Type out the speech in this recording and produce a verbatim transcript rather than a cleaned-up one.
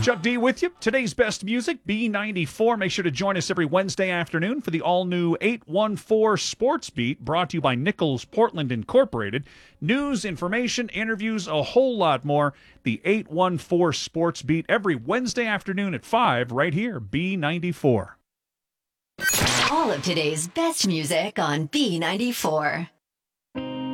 Chuck D with you. Today's best music, B ninety-four. Make sure to join us every Wednesday afternoon for the all-new eight one four Sports Beat, brought to you by Nichols Portland Incorporated. News, information, interviews, a whole lot more. The eight one four Sports Beat every Wednesday afternoon at five right here, B ninety-four. All of today's best music on B ninety-four.